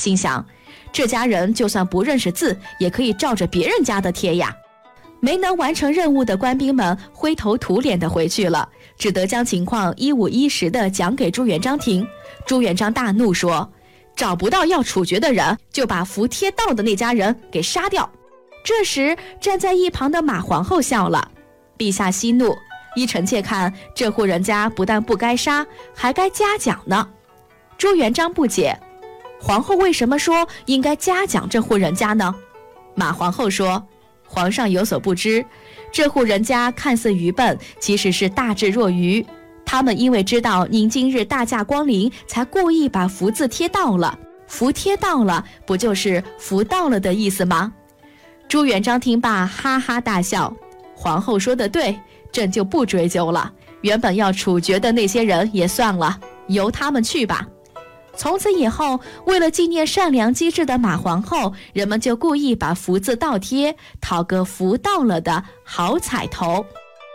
心想这家人就算不认识字，也可以照着别人家的贴呀。没能完成任务的官兵们灰头土脸地回去了，只得将情况一五一十地讲给朱元璋听。朱元璋大怒说，找不到要处决的人，就把符贴到的那家人给杀掉。这时站在一旁的马皇后笑了，陛下息怒，依臣妾看这户人家不但不该杀，还该嘉奖呢。朱元璋不解，皇后为什么说应该嘉奖这户人家呢？马皇后说，皇上有所不知，这户人家看似愚笨，其实是大智若愚。他们因为知道您今日大驾光临，才故意把福字贴到了。福贴到了，不就是福到了的意思吗？朱元璋听罢哈哈大笑，皇后说的对，朕就不追究了。原本要处决的那些人也算了，由他们去吧。从此以后，为了纪念善良机智的马皇后，人们就故意把福字倒贴，讨个福到了的好彩头。